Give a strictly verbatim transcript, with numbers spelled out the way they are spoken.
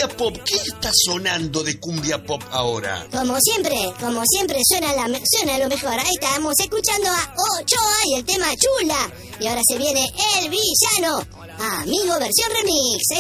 cumbia pop. ¿Qué está sonando de cumbia pop ahora? Como siempre, como siempre suena, la, suena lo mejor. Ahí estamos escuchando a Ochoa y el tema Chula. Y ahora se viene El Villano. Amigo versión remix.